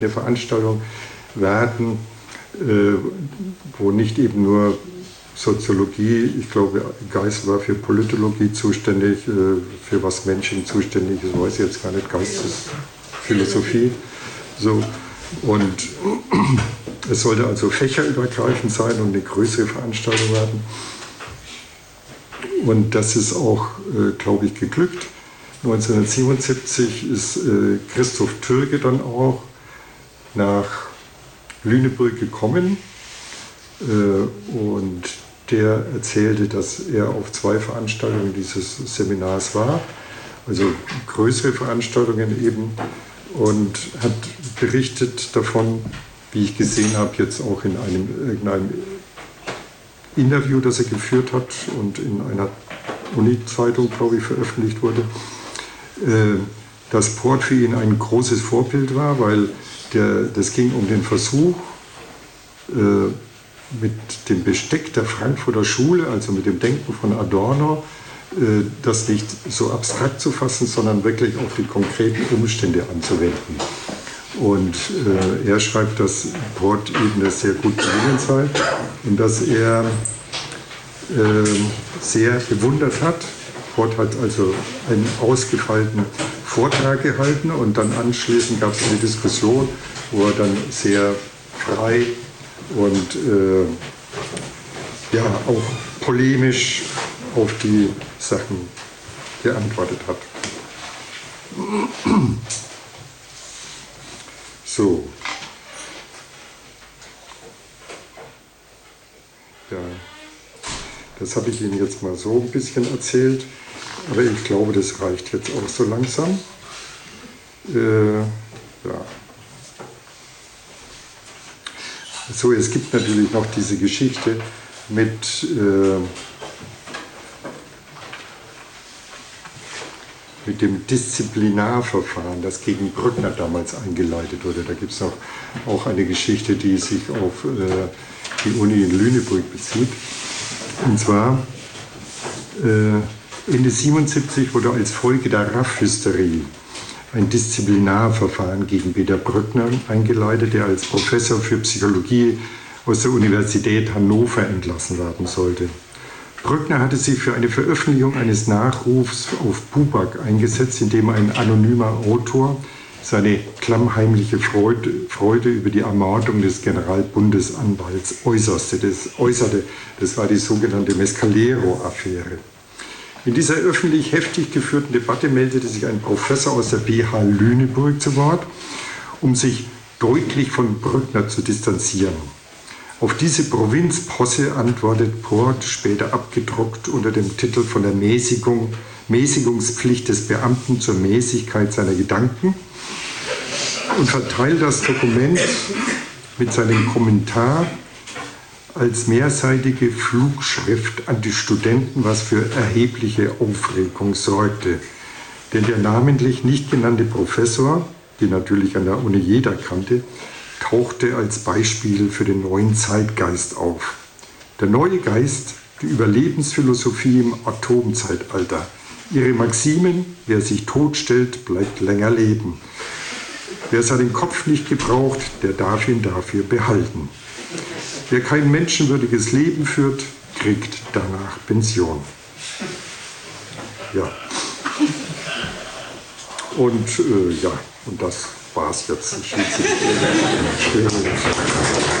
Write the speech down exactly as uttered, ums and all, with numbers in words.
eine Veranstaltung werden, äh, wo nicht eben nur Soziologie, ich glaube, Geist war für Politologie zuständig, äh, für was Menschen zuständig ist, weiß ich jetzt gar nicht, Geistesphilosophie. So. Und es sollte also fächerübergreifend sein und eine größere Veranstaltung werden. Und das ist auch, äh, glaube ich, geglückt. neunzehnhundertsiebenundsiebzig ist äh, Christoph Türke dann auch nach Lüneburg gekommen äh, und der erzählte, dass er auf zwei Veranstaltungen dieses Seminars war, also größere Veranstaltungen eben, und hat berichtet davon, wie ich gesehen habe, jetzt auch in einem, irgendeinem Interview, das er geführt hat und in einer Uni-Zeitung, glaube ich, veröffentlicht wurde, äh, dass Porth für ihn ein großes Vorbild war, weil der, das ging um den Versuch, äh, mit dem Besteck der Frankfurter Schule, also mit dem Denken von Adorno, äh, das nicht so abstrakt zu fassen, sondern wirklich auf die konkreten Umstände anzuwenden. Und äh, er schreibt, dass Porth eben das sehr gut gelungen sei und dass er äh, sehr bewundert hat. Porth hat also einen ausgefeilten Vortrag gehalten und dann anschließend gab es eine Diskussion, wo er dann sehr frei und äh, ja, auch polemisch auf die Sachen geantwortet hat. So. Ja, das habe ich Ihnen jetzt mal so ein bisschen erzählt, aber ich glaube, das reicht jetzt auch so langsam. Äh, ja. So, es gibt natürlich noch diese Geschichte mit, äh, mit dem Disziplinarverfahren, das gegen Brückner damals eingeleitet wurde. Da gibt es noch auch eine Geschichte, die sich auf äh, die Uni in Lüneburg bezieht. Und zwar äh, Ende siebenundsiebzig wurde als Folge der Raff-Hysterie ein Disziplinarverfahren gegen Peter Brückner eingeleitet, der als Professor für Psychologie aus der Universität Hannover entlassen werden sollte. Brückner hatte sich für eine Veröffentlichung eines Nachrufs auf Buback eingesetzt, in dem ein anonymer Autor seine klammheimliche Freude, Freude über die Ermordung des Generalbundesanwalts äußerte. Das, äußerte. Das war die sogenannte Mescalero-Affäre. In dieser öffentlich heftig geführten Debatte meldete sich ein Professor aus der B H Lüneburg zu Wort, um sich deutlich von Brückner zu distanzieren. Auf diese Provinzposse antwortet Porth, später abgedruckt unter dem Titel von der Mäßigung, Mäßigungspflicht des Beamten zur Mäßigkeit seiner Gedanken, und verteilt das Dokument mit seinem Kommentar als mehrseitige Flugschrift an die Studenten, was für erhebliche Aufregung sorgte. Denn der namentlich nicht genannte Professor, den natürlich an der Uni jeder kannte, tauchte als Beispiel für den neuen Zeitgeist auf. Der neue Geist, die Überlebensphilosophie im Atomzeitalter. Ihre Maximen: wer sich totstellt, bleibt länger leben. Wer seinen Kopf nicht gebraucht, der darf ihn dafür behalten. Wer kein menschenwürdiges Leben führt, kriegt danach Pension. Ja. Und äh, ja, und das war's jetzt. Ich